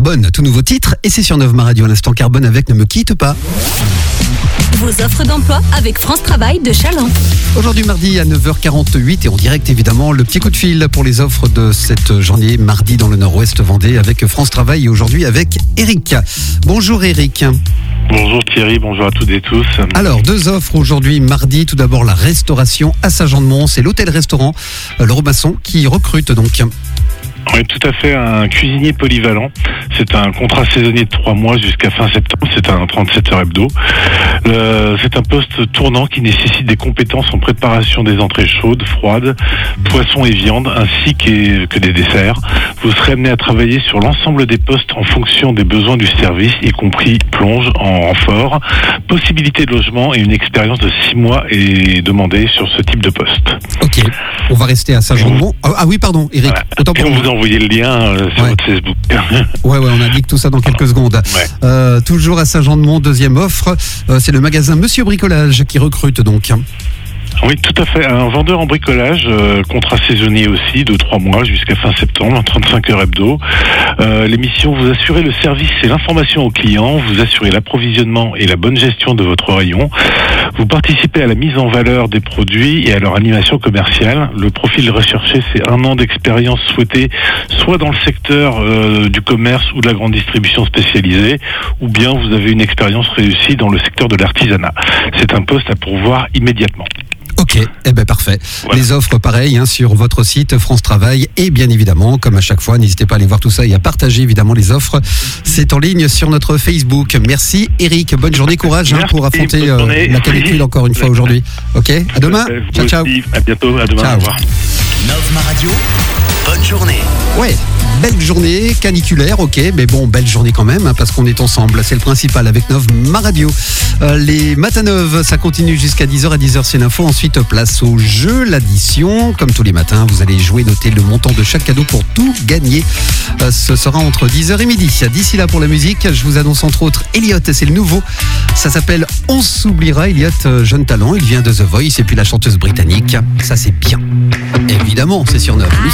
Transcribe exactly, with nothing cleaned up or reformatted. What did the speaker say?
Carbone, tout nouveau titre, et c'est sur Neuf Ma Radio à l'instant. Carbone avec Ne me quitte pas. Vos offres d'emploi avec France Travail de Châlons. Aujourd'hui mardi à neuf heures quarante-huit et en direct évidemment le petit coup de fil pour les offres de cette journée mardi dans le Nord-Ouest Vendée avec France Travail et aujourd'hui avec Eric. Bonjour Eric. Bonjour Thierry, bonjour à toutes et tous. Alors deux offres aujourd'hui mardi, tout d'abord la restauration à Saint-Jean-de-Mont, c'est l'hôtel-restaurant Le Robinson qui recrute donc. Oui, tout à fait, un cuisinier polyvalent. C'est un contrat saisonnier de trois mois jusqu'à fin septembre. C'est un trente-sept heures hebdo. Euh, c'est un poste tournant qui nécessite des compétences en préparation des entrées chaudes, froides, poissons et viandes, ainsi que, que des desserts. Vous serez amené à travailler sur l'ensemble des postes en fonction des besoins du service, y compris plonge en renfort. Possibilité de logement et une expérience de six mois est demandée sur ce type de poste. Ok, on va rester à Saint-Jean-de-Mont. Ah, ah oui, pardon, Eric. Voilà. Autant pour vous envoyer le lien euh, sur ouais. votre Facebook. ouais, ouais, on indique tout ça dans quelques secondes. Ouais. Euh, toujours à Saint-Jean-de-Mont, deuxième offre. Euh, c'est le magasin Monsieur Bricolage qui recrute donc. Oui, tout à fait. Un vendeur en bricolage, euh, contrat saisonnier aussi, de trois mois jusqu'à fin septembre, trente-cinq heures hebdo. Euh, l'émission, vous assurez le service et l'information aux clients, vous assurez l'approvisionnement et la bonne gestion de votre rayon. Vous participez à la mise en valeur des produits et à leur animation commerciale. Le profil recherché, c'est un an d'expérience souhaitée, soit dans le secteur euh, du commerce ou de la grande distribution spécialisée, ou bien vous avez une expérience réussie dans le secteur de l'artisanat. C'est un poste à pourvoir immédiatement. Ok, eh ben parfait. Voilà. Les offres pareilles hein, sur votre site France Travail et bien évidemment, comme à chaque fois, n'hésitez pas à aller voir tout ça et à partager évidemment les offres. C'est en ligne sur notre Facebook. Merci Eric, bonne journée, courage hein, pour affronter euh, la canicule encore une fois aujourd'hui. Ok, à demain. Ciao, ciao. À bientôt, à demain. Ciao. Au revoir. Neuf Ma Radio, bonne journée. Ouais. Belle journée caniculaire, ok, mais bon, belle journée quand même, hein, parce qu'on est ensemble, c'est le principal avec Neuf Ma Radio. Euh, les matins neufs, ça continue jusqu'à dix heures, à dix heures c'est l'info, ensuite place au jeu, l'addition, comme tous les matins, vous allez jouer, noter le montant de chaque cadeau pour tout gagner. Euh, ce sera entre dix heures et midi. D'ici là pour la musique, je vous annonce entre autres Elliot, c'est le nouveau, ça s'appelle On s'oubliera, Elliot, jeune talent, il vient de The Voice et puis la chanteuse britannique, ça c'est bien. Évidemment, c'est sur Neuf.